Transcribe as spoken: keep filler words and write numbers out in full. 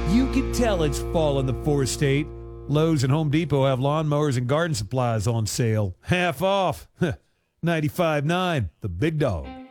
You can tell it's fall in the four-state. Lowe's and Home Depot have lawnmowers and garden supplies on sale. Half off. ninety-five point nine, the big dog.